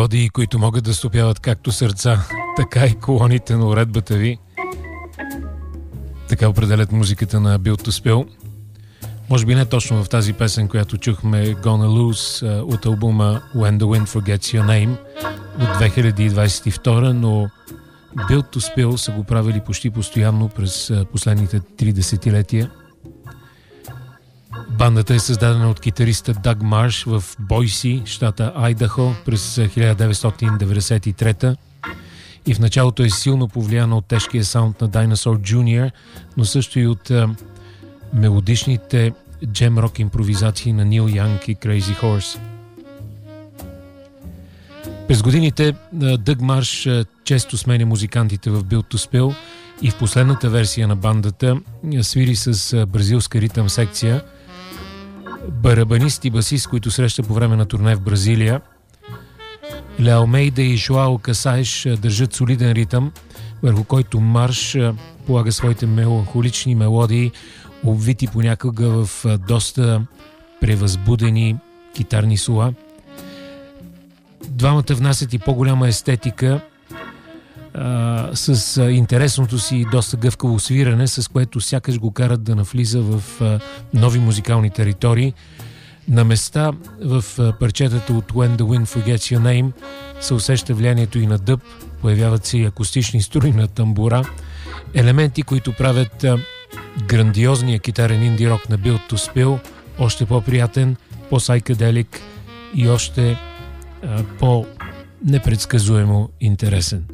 Мелодии, които могат да стопяват както сърца, така и колоните на уредбата ви. Така определят музиката на Built to Spill. Може би не точно в тази песен, която чухме, Gonna Lose, от албума When the Wind Forgets Your Name от 2022, но Built to Spill са го правили почти постоянно през последните 3 десетилетия. Бандата е създадена от китариста Даг Марш в Бойси, щата Айдахо, през 1993 и в началото е силно повлияна от тежкия саунд на Dinosaur Jr., но също и от мелодичните джем-рок импровизации на Нил Янг и Crazy Horse. През годините Даг Марш често сменя музикантите в Built to Spill и в последната версия на бандата свири с бразилска ритъм секция. Барабанист и басист, които среща по време на турне в Бразилия. Лео Мейда и Жоао Касаеш държат солиден ритъм, върху който Марш полага своите меланхолични мелодии, обвити понякога в доста превъзбудени китарни соло. Двамата внасят и по-голяма естетика с интересното си доста гъвкаво свиране, с което сякаш го карат да навлиза в нови музикални територии. На места в парчетата от When the Wind Forgets Your Name се усеща влиянието и на дъб, появяват се и акустични струни на тамбура, елементи, които правят грандиозния китарен инди-рок на Built to Spill още по-приятен, по-сайкаделик и още по-непредсказуемо интересен.